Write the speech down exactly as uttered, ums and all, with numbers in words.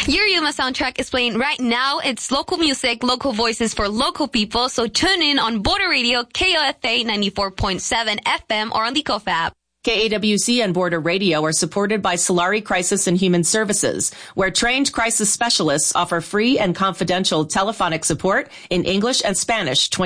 Your Yuma soundtrack is playing right now. It's local music, local voices for local people. So tune in on Border Radio, K O F A ninety-four point seven F M or on the K O F app. K A W C and Border Radio are supported by Solari Crisis and Human Services, where trained crisis specialists offer free and confidential telephonic support in English and Spanish